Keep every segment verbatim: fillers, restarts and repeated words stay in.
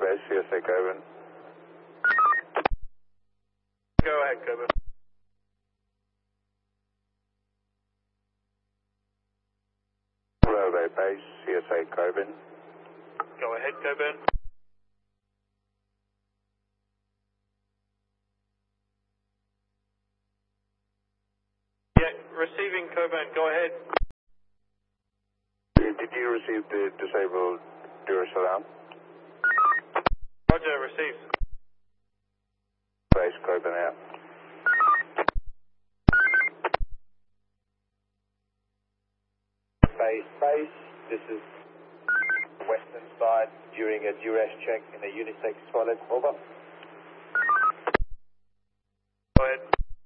base, C S A Coburn. Go ahead, Coburn. Bravo base, C S A Coburn. Go ahead, Coburn. Yeah, receiving Coburn, go ahead. Did you receive the disabled Duracell? Roger, received. Base Coburn out. Base, base, this is western side during a duress check in a unisex toilet, over. Go ahead.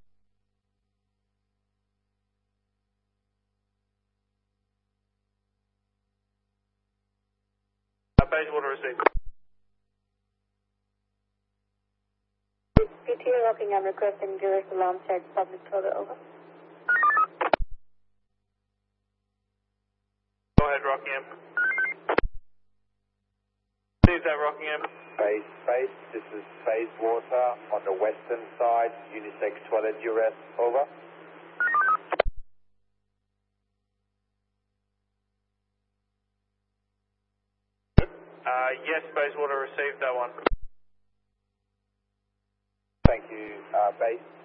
Uh, base water received. P T A Rockingham requesting Jewish alarm check, public toilet, over. Go ahead, Rockingham. Receive that, Rockingham. Base, base, this is phase water on the western side, unisex toilet duress, over. Uh, yes, base water received that one. Thank you, uh, base.